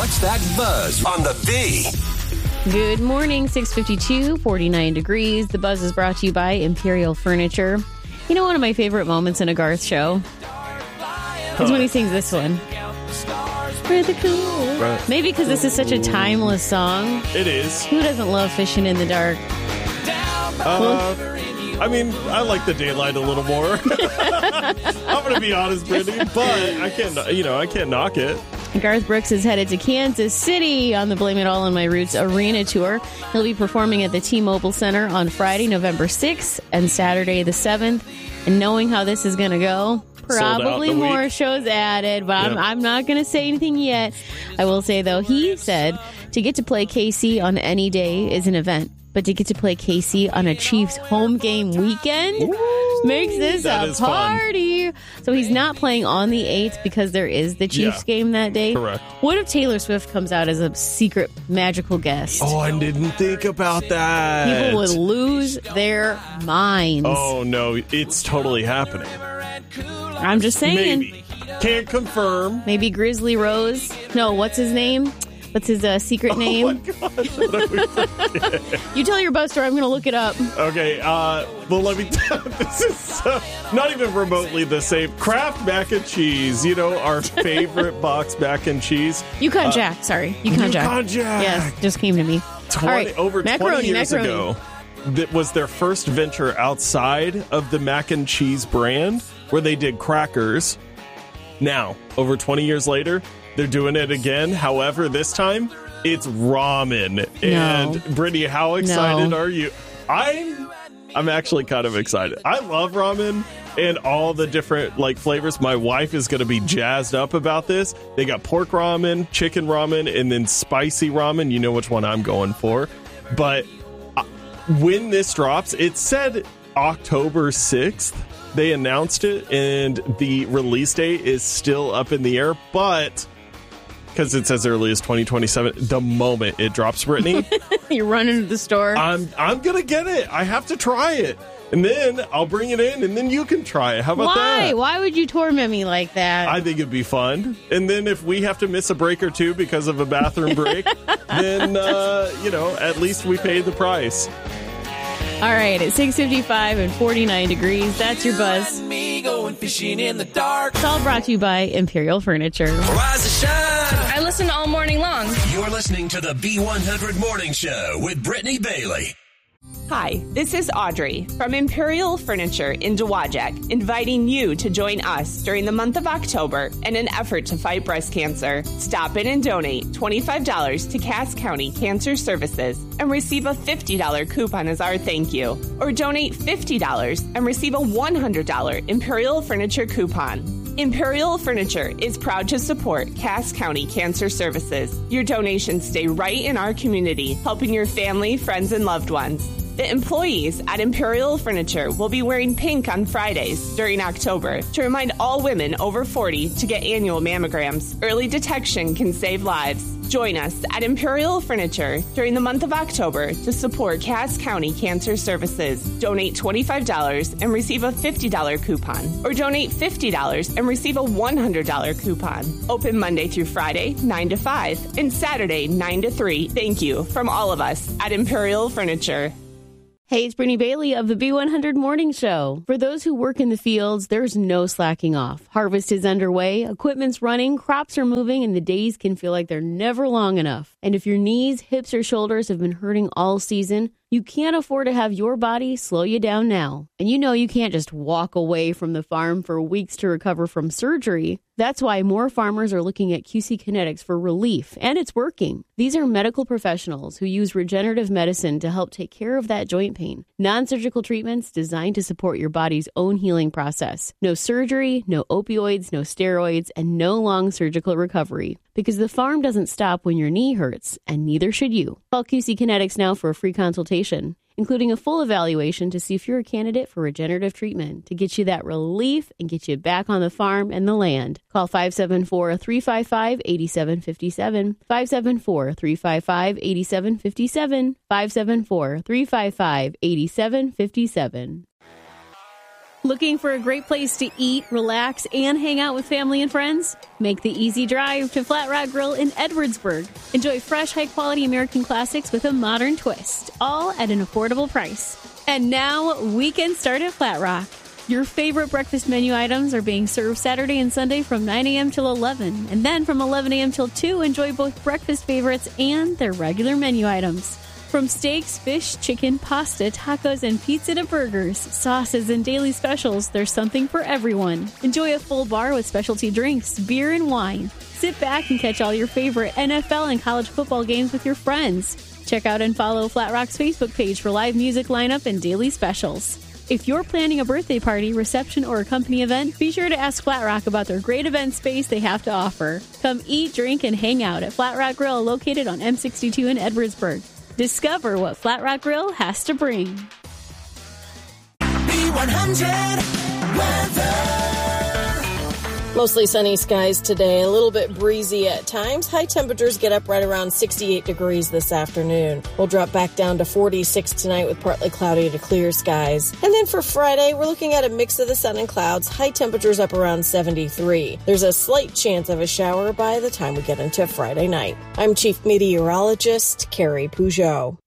What's That Buzz on the B? Good morning, 6:52, 49 degrees. The Buzz is brought to you by Imperial Furniture. You know, one of my favorite moments in a Garth show is when he sings this one. Really cool. Right. Maybe because this is such a timeless song. It is. Who doesn't love fishing in the dark? I mean, I like the daylight a little more. I'm going to be honest, Brittany, but I can't knock it. Garth Brooks is headed to Kansas City on the Blame It All on My Roots Arena Tour. He'll be performing at the T-Mobile Center on Friday, November 6th and Saturday the 7th. And knowing how this is going to go, probably more shows added, but Yep. I'm not going to say anything yet. I will say, though, he said to get to play KC on any day is an event, but to get to play KC on a Chiefs home game weekend makes this that a is fun. party. So he's not playing on the 8th because there is the Chiefs game that day. Correct. What if Taylor Swift comes out as a secret magical guest? Oh, I didn't think about that. People would lose their minds. Oh, no, it's totally happening. I'm just saying. Maybe. Can't confirm. Maybe Grizzly Rose. No, what's his name? What's his secret name? Oh, my gosh. What did we forget? You tell your buzz story. I'm going to look it up. Okay, well, let me tell you, this is not even remotely the same. Kraft mac and cheese, you know, our favorite box mac and cheese. Yukon Jack. Sorry. Yukon Jack. Yukon Jack. Yes, just came to me. All right. Over 20 Macaroni, years ago, that was their first venture outside of the mac and cheese brand, where they did crackers. Now, over 20 years later, they're doing it again. However, this time, it's ramen. And Brittany, how excited are you? I'm actually kind of excited. I love ramen and all the different flavors. My wife is going to be jazzed up about this. They got pork ramen, chicken ramen, and then spicy ramen. You know which one I'm going for. But when this drops, it said October 6th. They announced it, and the release date is still up in the air, but because it's as early as 2027, the moment it drops, Brittany, You're running to the store. I'm going to get it. I have to try it. And then I'll bring it in, and then you can try it. How about that? Why would you torment me like that? I think it'd be fun. And then if we have to miss a break or two because of a bathroom break, then, at least we paid the price. All right, at 6:55 and 49 degrees, that's your buzz. Me going fishing in the dark. It's all brought to you by Imperial Furniture. Rise and shine. I listen all morning long. You're listening to the B100 Morning Show with Brittany Bailey. Hi, this is Audrey from Imperial Furniture in Dowagiac, inviting you to join us during the month of October in an effort to fight breast cancer. Stop in and donate $25 to Cass County Cancer Services and receive a $50 coupon as our thank you. Or donate $50 and receive a $100 Imperial Furniture coupon. Imperial Furniture is proud to support Cass County Cancer Services. Your donations stay right in our community, helping your family, friends, and loved ones. The employees at Imperial Furniture will be wearing pink on Fridays during October to remind all women over 40 to get annual mammograms. Early detection can save lives. Join us at Imperial Furniture during the month of October to support Cass County Cancer Services. Donate $25 and receive a $50 coupon. Or donate $50 and receive a $100 coupon. Open Monday through Friday, 9 to 5, and Saturday, 9 to 3. Thank you from all of us at Imperial Furniture. Hey, it's Brittany Bailey of the B100 Morning Show. For those who work in the fields, there's no slacking off. Harvest is underway, equipment's running, crops are moving, and the days can feel like they're never long enough. And if your knees, hips, or shoulders have been hurting all season, you can't afford to have your body slow you down now. And you know you can't just walk away from the farm for weeks to recover from surgery. That's why more farmers are looking at QC Kinetics for relief, and it's working. These are medical professionals who use regenerative medicine to help take care of that joint pain. Non-surgical treatments designed to support your body's own healing process. No surgery, no opioids, no steroids, and no long surgical recovery. Because the farm doesn't stop when your knee hurts, and neither should you. Call QC Kinetics now for a free consultation, including a full evaluation to see if you're a candidate for regenerative treatment to get you that relief and get you back on the farm and the land. Call 574-355-8757, 574-355-8757, 574-355-8757. Looking for a great place to eat, relax, and hang out with family and friends? Make the easy drive to Flat Rock Grill in Edwardsburg. Enjoy fresh, high-quality American classics with a modern twist, all at an affordable price. And now, weekend start at Flat Rock. Your favorite breakfast menu items are being served Saturday and Sunday from 9 a.m. till 11. And then from 11 a.m. till 2, enjoy both breakfast favorites and their regular menu items. From steaks, fish, chicken, pasta, tacos, and pizza to burgers, sauces, and daily specials, there's something for everyone. Enjoy a full bar with specialty drinks, beer, and wine. Sit back and catch all your favorite NFL and college football games with your friends. Check out and follow Flat Rock's Facebook page for live music lineup and daily specials. If you're planning a birthday party, reception, or a company event, be sure to ask Flat Rock about their great event space they have to offer. Come eat, drink, and hang out at Flat Rock Grill, located on M62 in Edwardsburg. Discover what Flat Rock Grill has to bring. B100 weather. Mostly sunny skies today, a little bit breezy at times. High temperatures get up right around 68 degrees this afternoon. We'll drop back down to 46 tonight with partly cloudy to clear skies. And then for Friday, we're looking at a mix of the sun and clouds. High temperatures up around 73. There's a slight chance of a shower by the time we get into Friday night. I'm Chief Meteorologist Carrie Peugeot.